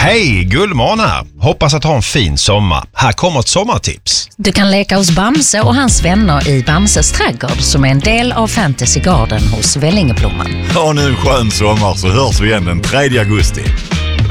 Hej, Gullman här. Hoppas att ha en fin sommar. Här kommer ett sommartips. Du kan leka hos Bamse och hans vänner i Bamses trädgård som är en del av Fantasy Garden hos Vällingeblomman. Ha nu en skön sommar så hörs vi igen den 3 augusti.